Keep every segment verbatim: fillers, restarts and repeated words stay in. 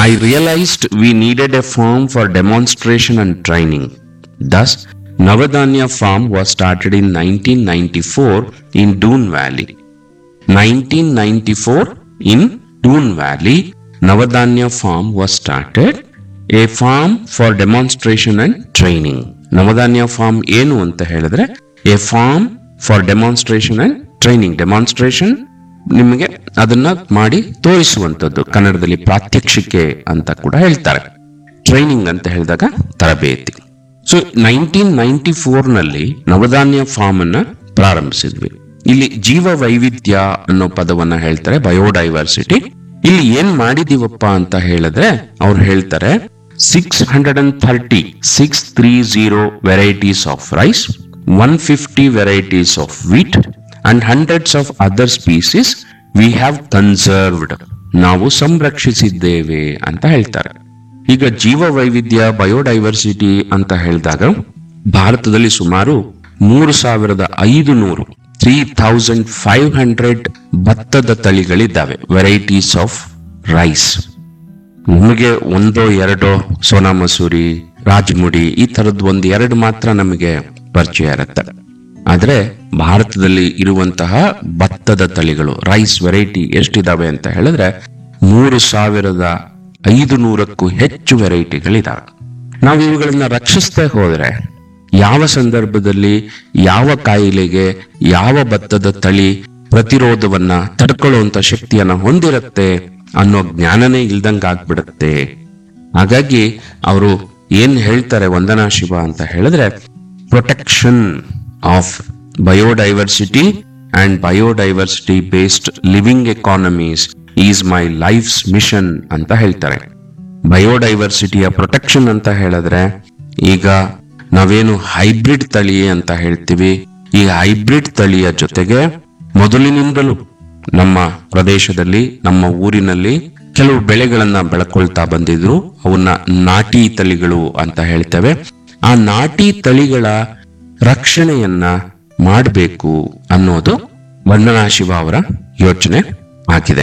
I realized we needed a farm for demonstration and training. Thus, Navadanya Farm was started in nineteen ninety-four in Doon Valley. nineteen ninety-four in Doon Valley, Navadanya Farm was started, a farm for demonstration and training. Navadanya Farm ಏನು ಅಂತ ಹೇಳಿದ್ರೆ a farm for demonstration and training. Demonstration ನಿಮಗೆ ಅದನ್ನ ಮಾಡಿ ತೋರಿಸುವಂಥದ್ದು, ಕನ್ನಡದಲ್ಲಿ ಪ್ರಾತ್ಯಕ್ಷಿಕೆ ಅಂತ ಕೂಡ ಹೇಳ್ತಾರೆ. ಟ್ರೈನಿಂಗ್ ಅಂತ ಹೇಳಿದಾಗ ತರಬೇತಿ. ಸೊ ನೈನ್ಟೀನ್ ನೈನ್ಟಿ ಫೋರ್ ನಲ್ಲಿ ನವಧಾನ್ಯ ಫಾರ್ಮ್ ಅನ್ನ ಪ್ರಾರಂಭಿಸಿದ್ವಿ. ಇಲ್ಲಿ ಜೀವ ವೈವಿಧ್ಯ ಅನ್ನೋ ಪದವನ್ನ ಹೇಳ್ತಾರೆ, ಬಯೋಡೈವರ್ಸಿಟಿ. ಇಲ್ಲಿ ಏನ್ ಮಾಡಿದೀವಪ್ಪ ಅಂತ ಹೇಳಿದ್ರೆ ಅವ್ರು ಹೇಳ್ತಾರೆ six hundred and thirty six three zero varieties of rice, one fifty varieties of wheat and hundreds of other species we have conserved. ನಾವು ಸಂರಕ್ಷಿಸಿದ್ದೇವೆ ಅಂತ ಹೇಳ್ತಾರೆ. ಈಗ ಜೀವ ವೈವಿಧ್ಯ ಬಯೋಡೈವರ್ಸಿಟಿ ಅಂತ ಹೇಳಿದಾಗ ಭಾರತದಲ್ಲಿ ಸುಮಾರು ಮೂರು ಸಾವಿರದ ಐದು ನೂರು ತ್ರೀ ಥೌಸಂಡ್ ಫೈವ್ ಹಂಡ್ರೆಡ್ ಭತ್ತದ ತಳಿಗಳಿದ್ದಾವೆ, ವೆರೈಟೀಸ್ ಆಫ್ ರೈಸ್. ನಮಗೆ ಒಂದೋ ಎರಡೋ ಸೋನಾ ಮಸೂರಿ, ರಾಜಮುಡಿ ಈ ತರದ್ ಒಂದ್ ಎರಡು ಮಾತ್ರ ನಮಗೆ ಪರಿಚಯ ಇರುತ್ತೆ. ಆದ್ರೆ ಭಾರತದಲ್ಲಿ ಇರುವಂತಹ ಭತ್ತದ ತಳಿಗಳು, ರೈಸ್ ವೆರೈಟಿ ಎಷ್ಟಿದಾವೆ ಅಂತ ಹೇಳಿದ್ರೆ ಮೂರು ಸಾವಿರದ ಐದು ನೂರಕ್ಕೂ ಹೆಚ್ಚು ವೆರೈಟಿಗಳಿದಾವೆ. ನಾವು ಇವುಗಳನ್ನ ರಕ್ಷಿಸ್ತಾ ಹೋದ್ರೆ ಯಾವ ಸಂದರ್ಭದಲ್ಲಿ ಯಾವ ಕಾಯಿಲೆಗೆ ಯಾವ ಭತ್ತದ ತಳಿ ಪ್ರತಿರೋಧವನ್ನ ತಡ್ಕೊಳ್ಳುವಂತ ಶಕ್ತಿಯನ್ನ ಹೊಂದಿರುತ್ತೆ ಅನ್ನೋ ಜ್ಞಾನನೇ ಇಲ್ದಂಗ ಆಗ್ಬಿಡುತ್ತೆ. ಹಾಗಾಗಿ ಅವರು ಏನ್ ಹೇಳ್ತಾರೆ ವಂದನಾ ಶಿವ ಅಂತ ಹೇಳಿದ್ರೆ, protection of biodiversity and biodiversity based living economies is my lives mission ಅಂತ ಹೇಳ್ತಾರೆ. ಬಯೋಡೈವರ್ಸಿಟಿಯ ಪ್ರೊಟೆಕ್ಷನ್ ಅಂತ ಹೇಳಿದ್ರೆ, ಈಗ ನಾವೇನು ಹೈಬ್ರಿಡ್ ತಳಿ ಅಂತ ಹೇಳ್ತೀವಿ, ಈ ಹೈಬ್ರಿಡ್ ತಳಿಯ ಜೊತೆಗೆ ಮೊದಲಿನಿಂದಲೂ ನಮ್ಮ ಪ್ರದೇಶದಲ್ಲಿ ನಮ್ಮ ಊರಿನಲ್ಲಿ ಕೆಲವು ಬೆಳೆಗಳನ್ನ ಬೆಳ್ಕೊಳ್ತಾ ಬಂದಿದ್ರು, ಅವನ್ನ ನಾಟಿ ತಳಿಗಳು ಅಂತ ಹೇಳ್ತೇವೆ. ಆ ನಾಟಿ ತಳಿಗಳ ರಕ್ಷಣೆಯನ್ನ ಮಾಡಬೇಕು ಅನ್ನೋದು ವಂದನಾ ಶಿವ ಅವರ ಯೋಚನೆ ಆಗಿದೆ.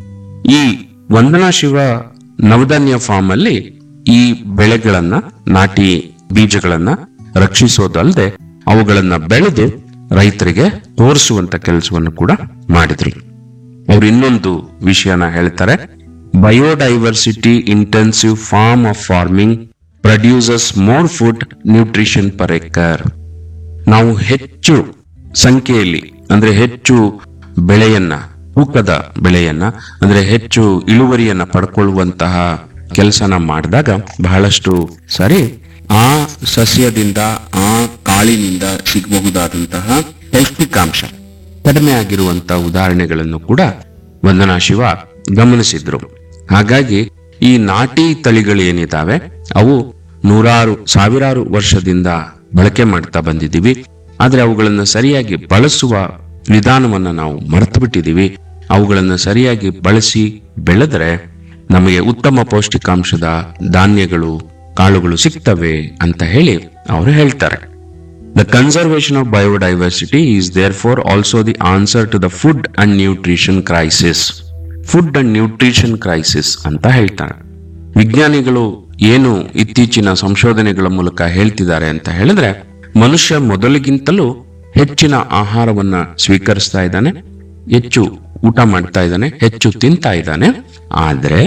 ಈ ವಂದನಾ ಶಿವ ನವಧಾನ್ಯ ಫಾರ್ಮ್ ಅಲ್ಲಿ ಈ ಬೆಳೆಗಳನ್ನ, ನಾಟಿ ಬೀಜಗಳನ್ನ ರಕ್ಷಿಸೋದಲ್ಲದೆ ಅವುಗಳನ್ನ ಬೆಳೆದು ರೈತರಿಗೆ ತೋರಿಸುವಂತ ಕೆಲಸವನ್ನು ಕೂಡ ಮಾಡಿದ್ರು. ಅವ್ರು ಇನ್ನೊಂದು ವಿಷಯನ ಹೇಳ್ತಾರೆ, biodiversity intensive form of farming produces more food nutrition per acre. ನಾವು ಹೆಚ್ಚು ಸಂಖ್ಯೆಯಲ್ಲಿ ಅಂದ್ರೆ ಹೆಚ್ಚು ಬೆಳೆಯನ್ನ, ತೂಕದ ಬೆಳೆಯನ್ನ ಅಂದ್ರೆ ಹೆಚ್ಚು ಇಳುವರಿಯನ್ನ ಪಡ್ಕೊಳ್ಳುವಂತಹ ಕೆಲಸನ ಮಾಡಿದಾಗ ಬಹಳಷ್ಟು ಸಾರಿ ಆ ಸಸ್ಯದಿಂದ ಆ ಕಾಳಿನಿಂದ ಸಿಗಬಹುದಾದಂತಹ ಪೌಷ್ಟಿಕಾಂಶ ಕಡಿಮೆ ಆಗಿರುವಂತಹ ಉದಾಹರಣೆಗಳನ್ನು ಕೂಡ ವಂದನಾ ಶಿವ ಗಮನಿಸಿದ್ರು. ಹಾಗಾಗಿ ಈ ನಾಟಿ ತಳಿಗಳು ಏನಿದಾವೆ ಅವು ನೂರಾರು ಸಾವಿರಾರು ವರ್ಷದಿಂದ ಬಳಕೆ ಮಾಡ್ತಾ ಬಂದಿದ್ದೀವಿ. ಆದ್ರೆ ಅವುಗಳನ್ನ ಸರಿಯಾಗಿ ಬಳಸುವ ವಿಧಾನವನ್ನ ನಾವು ಮರೆತು ಬಿಟ್ಟಿದ್ದೀವಿ. ಅವುಗಳನ್ನ ಸರಿಯಾಗಿ ಬಳಸಿ ಬೆಳೆದ್ರೆ ನಮಗೆ ಉತ್ತಮ ಪೌಷ್ಟಿಕಾಂಶದ ಧಾನ್ಯಗಳು, ಕಾಳುಗಳು ಸಿಗ್ತವೆ ಅಂತ ಹೇಳಿ ಅವರು ಹೇಳ್ತಾರೆ. The conservation of biodiversity is there for also the answer to the food and nutrition crisis. Food and nutrition crisis ಅಂತ ಹೇಳ್ತಾರೆ. ವಿಜ್ಞಾನಿಗಳು ಏನು ಇತ್ತೀಚಿನ ಸಂಶೋಧನೆಗಳ ಮೂಲಕ ಹೇಳ್ತಿದ್ದಾರೆ ಅಂತ ಹೇಳಿದ್ರೆ, ಮನುಷ್ಯ ಮೊದಲಿಗಿಂತಲೂ ಹೆಚ್ಚಿನ ಆಹಾರವನ್ನ ಸ್ವೀಕರಿಸ್ತಾ ಇದ್ದಾನೆ, ಹೆಚ್ಚು ಊಟ ಮಾಡ್ತಾ ಇದ್ದಾನೆ, ಹೆಚ್ಚು ತಿಂತಾ ಇದ್ದಾನೆ. ಆದ್ರೆ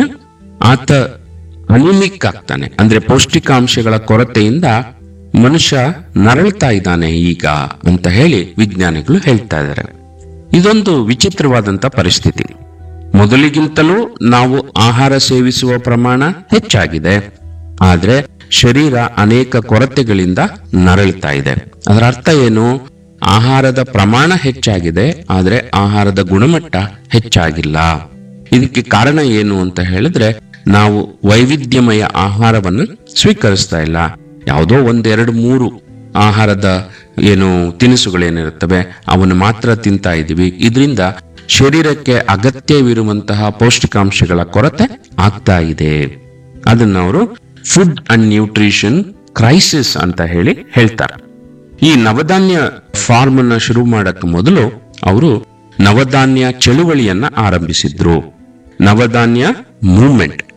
ಆತ ಅನಿಮಿಕ್ ಆಗ್ತಾನೆ, ಅಂದ್ರೆ ಪೌಷ್ಟಿಕಾಂಶಗಳ ಕೊರತೆಯಿಂದ ಮನುಷ್ಯ ನರಳ್ತಾ ಇದ್ದಾನೆ ಈಗ ಅಂತ ಹೇಳಿ ವಿಜ್ಞಾನಿಗಳು ಹೇಳ್ತಾ ಇದ್ದಾರೆ. ಇದೊಂದು ವಿಚಿತ್ರವಾದಂತ ಪರಿಸ್ಥಿತಿ. ಮೊದಲಿಗಿಂತಲೂ ನಾವು ಆಹಾರ ಸೇವಿಸುವ ಪ್ರಮಾಣ ಹೆಚ್ಚಾಗಿದೆ, ಆದ್ರೆ ಶರೀರ ಅನೇಕ ಕೊರತೆಗಳಿಂದ ನರಳ್ತಾ ಇದೆ. ಅದರ ಅರ್ಥ ಏನು? ಆಹಾರದ ಪ್ರಮಾಣ ಹೆಚ್ಚಾಗಿದೆ, ಆದ್ರೆ ಆಹಾರದ ಗುಣಮಟ್ಟ ಹೆಚ್ಚಾಗಿಲ್ಲ. ಇದಕ್ಕೆ ಕಾರಣ ಏನು ಅಂತ ಹೇಳಿದ್ರೆ, ನಾವು ವೈವಿಧ್ಯಮಯ ಆಹಾರವನ್ನು ಸ್ವೀಕರಿಸ್ತಾ ಇಲ್ಲ. ಯಾವುದೋ ಒಂದೆರಡು ಮೂರು ಆಹಾರದ ಏನು ತಿನಿಸುಗಳೇನಿರುತ್ತವೆ ಅವನ್ನು ಮಾತ್ರ ತಿಂತಾ ಇದ್ದೀವಿ. ಇದರಿಂದ ಶರೀರಕ್ಕೆ ಅಗತ್ಯವಿರುವಂತಹ ಪೌಷ್ಟಿಕಾಂಶಗಳ ಕೊರತೆ ಆಗ್ತಾ ಇದೆ. ಅದನ್ನ ಅವರು ಫುಡ್ ಅಂಡ್ ನ್ಯೂಟ್ರಿಷನ್ ಕ್ರೈಸಿಸ್ ಅಂತ ಹೇಳಿ ಹೇಳ್ತಾರೆ. ಈ ನವಧಾನ್ಯ ಫಾರ್ಮ್ ಅನ್ನ ಶುರು ಮಾಡಕ್ ಮೊದಲು ಅವರು ನವಧಾನ್ಯ ಚಳುವಳಿಯನ್ನ ಆರಂಭಿಸಿದ್ರು. ನವಧಾನ್ಯ ಮೂವ್ಮೆಂಟ್